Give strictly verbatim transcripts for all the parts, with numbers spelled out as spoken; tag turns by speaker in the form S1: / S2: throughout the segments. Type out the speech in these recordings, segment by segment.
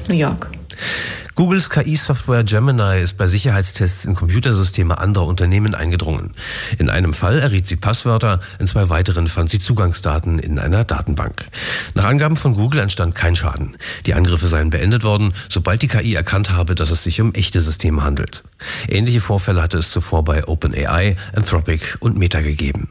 S1: New York.
S2: Googles K I-Software Gemini ist bei Sicherheitstests in Computersysteme anderer Unternehmen eingedrungen. In einem Fall erriet sie Passwörter, in zwei weiteren fand sie Zugangsdaten in einer Datenbank. Nach Angaben von Google entstand kein Schaden. Die Angriffe seien beendet worden, sobald die K I erkannt habe, dass es sich um echte Systeme handelt. Ähnliche Vorfälle hatte es zuvor bei OpenAI, Anthropic und Meta gegeben.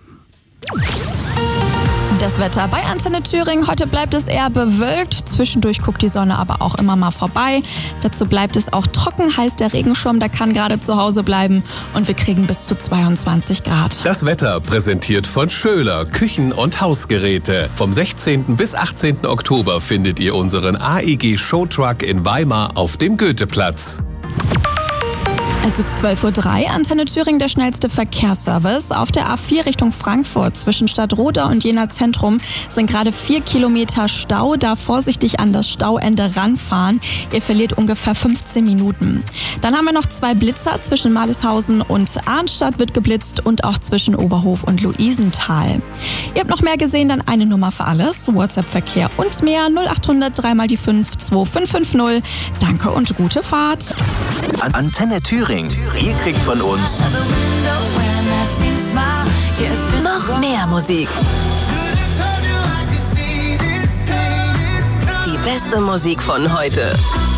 S3: Das Wetter bei Antenne Thüringen. Heute bleibt es eher bewölkt. Zwischendurch guckt die Sonne aber auch immer mal vorbei. Dazu bleibt es auch trocken, heißt der Regenschirm, der kann gerade zu Hause bleiben. Und wir kriegen bis zu zweiundzwanzig Grad.
S4: Das Wetter präsentiert von Schöler Küchen- und Hausgeräte. Vom sechzehnten bis achtzehnten Oktober findet ihr unseren A E G Showtruck in Weimar auf dem Goetheplatz.
S3: Es ist zwölf Uhr drei, Antenne Thüringen, der schnellste Verkehrsservice. Auf der A vier Richtung Frankfurt zwischen Stadtroda und Jena Zentrum sind gerade vier Kilometer Stau. Da vorsichtig an das Stauende ranfahren. Ihr verliert ungefähr fünfzehn Minuten. Dann haben wir noch zwei Blitzer. Zwischen Malishausen und Arnstadt wird geblitzt und auch zwischen Oberhof und Luisenthal. Ihr habt noch mehr gesehen, dann eine Nummer für alles. WhatsApp-Verkehr und mehr. null acht hundert drei mal die fünf zwei fünf fünf null. Danke und gute Fahrt.
S5: An Antenne Thüringen. Ihr kriegt von uns
S6: noch mehr Musik. Die beste Musik von heute.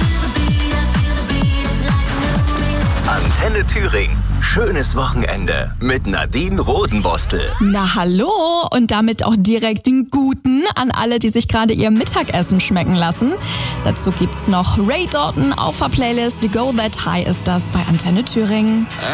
S5: Antenne Thüringen. Schönes Wochenende mit Nadine Rodenbostel.
S3: Na hallo und damit auch direkt den Guten an alle, die sich gerade ihr Mittagessen schmecken lassen. Dazu gibt's noch Ray Dalton auf der Playlist. Go That High ist das bei Antenne Thüringen.